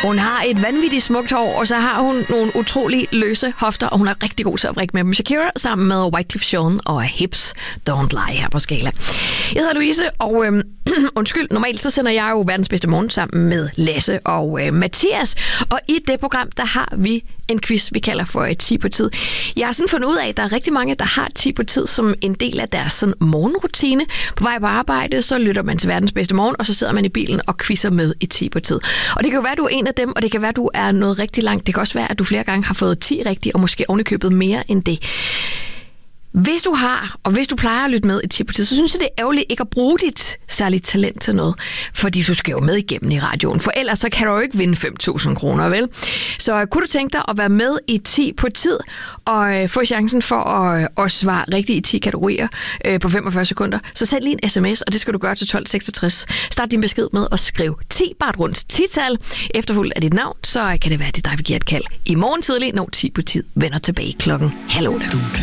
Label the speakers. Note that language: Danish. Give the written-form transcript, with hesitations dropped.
Speaker 1: Hun har et vanvittigt smukt hår, og så har hun nogle utrolig løse hofter, og hun er rigtig god til at vrikke med dem. Shakira sammen med Wyclef Jean og Hips Don't Lie her på Skala. Jeg hedder Louise, og undskyld, normalt så sender jeg jo Verdens Bedste Morgen sammen med Lasse og Mathias, og i det program, der har vi en quiz, vi kalder for 10 på tid. Jeg har sådan fundet ud af, at der er rigtig mange, der har 10 på tid som en del af deres sådan morgenrutine. På vej på arbejde, så lytter man til Verdens Bedste Morgen, og så sidder man i bilen og quizzer med i 10 på tid. Og det kan jo være, at du er en af dem, og det kan være, at du er noget rigtig langt. Det kan også være, at du flere gange har fået 10 rigtige, og måske ovenikøbet mere end det. Hvis du har, og hvis du plejer at lytte med i 10 på tid, så synes jeg, det er ærgerligt ikke at bruge dit særligt talent til noget. Fordi du skal jo med igennem i radioen, for ellers så kan du jo ikke vinde 5.000 kroner, vel? Så kunne du tænke dig at være med i 10 på tid, og få chancen for at svare rigtigt i 10 kategorier på 45 sekunder, så send lige en sms, og det skal du gøre til 1266. Start din besked med at skrive 10, bare et rundt 10-tal, efterfulgt af dit navn, så kan det være, at det er dig, vi giver et kald. I morgen tidlig, når 10 på tid vender tilbage klokken 7:30.